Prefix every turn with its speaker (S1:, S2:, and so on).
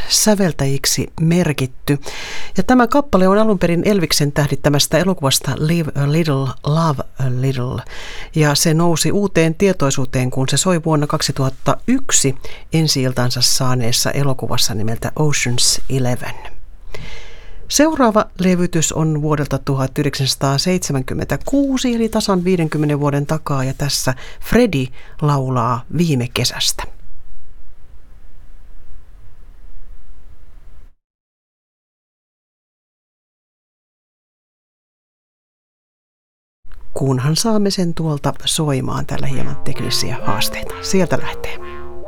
S1: säveltäjiksi merkitty. Ja tämä kappale on alun perin Elviksen tähdittämästä elokuvasta Live a Little, Love a Little. Ja se nousi uuteen tietoisuuteen, kun se soi vuonna 2001 ensi-iltansa saaneessa elokuvassa nimeltä Ocean's 11. Seuraava levytys on vuodelta 1976, eli tasan 50 vuoden takaa, ja tässä Freddie laulaa Viime kesästä. Kunhan saamme sen tuolta soimaan, tällä hieman teknisiä haasteita. Sieltä lähtee.